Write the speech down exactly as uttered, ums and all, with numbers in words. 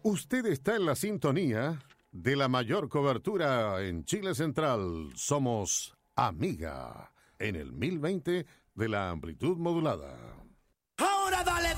Usted está en la sintonía de la mayor cobertura en Chile Central. Somos Amiga, en el mil veinte de la amplitud modulada. Ahora dale.